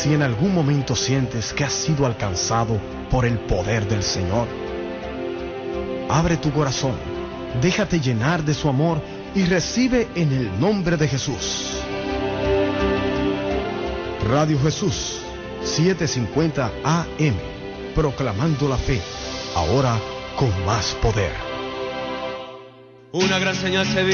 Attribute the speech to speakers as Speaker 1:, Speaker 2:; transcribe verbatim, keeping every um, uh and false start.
Speaker 1: Si en algún momento sientes que has sido alcanzado por el poder del Señor, abre tu corazón, déjate llenar de su amor y recibe en el nombre de Jesús. Radio Jesús, setecientos cincuenta A M, proclamando la fe, ahora con más poder.
Speaker 2: Una gran señal se